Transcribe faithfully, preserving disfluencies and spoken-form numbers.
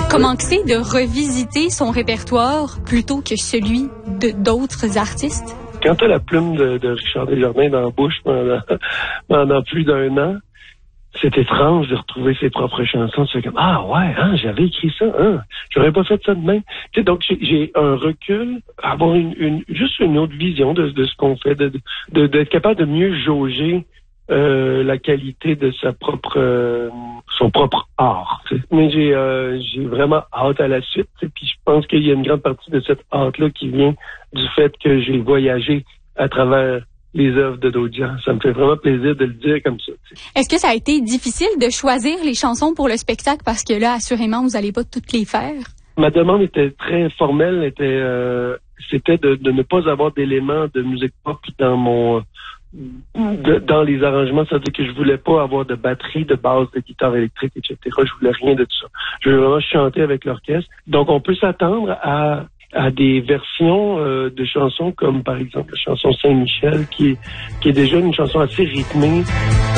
Comment que c'est de revisiter son répertoire plutôt que celui de d'autres artistes? Quand tu as la plume de, de Richard Desjardins dans la bouche pendant, pendant plus d'un an, c'est étrange de retrouver ses propres chansons. Tu fais comme, ah ouais, hein, j'avais écrit ça, hein, j'aurais pas fait ça de même. Tu sais, donc j'ai, j'ai un recul, avoir une, une, juste une autre vision de, de ce qu'on fait, de, de, d'être capable de mieux jauger euh, la qualité de sa propre, euh, son propre art. Tu sais. Mais j'ai, euh, j'ai vraiment hâte à la suite. Tu sais, puis je pense qu'il y a une grande partie de cette hâte-là qui vient du fait que j'ai voyagé à travers les œuvres de d'autres gens. Ça me fait vraiment plaisir de le dire comme ça. Tu sais. Est-ce que ça a été difficile de choisir les chansons pour le spectacle parce que là, assurément, vous n'allez pas toutes les faire? Ma demande était très formelle, était, euh, c'était de, de ne pas avoir d'éléments de musique pop dans mon, de, dans les arrangements. C'est-à-dire que je voulais pas avoir de batterie, de basse, de guitare électrique, et cetera. Je voulais rien de tout ça. Je voulais vraiment chanter avec l'orchestre. Donc, on peut s'attendre à à des versions euh, de chansons comme par exemple la chanson Saint-Michel qui est, qui est déjà une chanson assez rythmée.